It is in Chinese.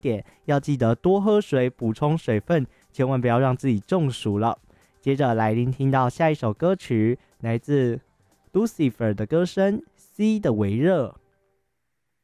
点，要记得多喝水，补充水分，千万不要让自己中暑了。接着来聆听到下一首歌曲，来自 Lucifer 的歌声《C 的微热》。